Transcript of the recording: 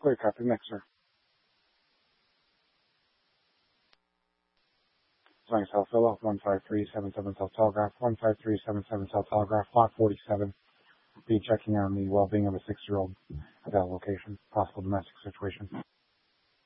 Clear copy, next, sir. Flying South Philip, 15377 South Telegraph, 15377 South Telegraph, Lot 47. Be checking on the well-being of a 6-year-old at that location. Possible domestic situation.